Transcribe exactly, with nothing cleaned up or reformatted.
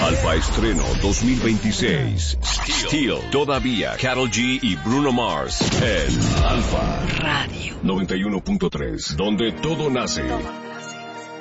Alfa Estreno dos mil veintiséis. Steel. Todavía Karol G y Bruno Mars en Alfa Radio noventa y uno punto tres, donde todo nace.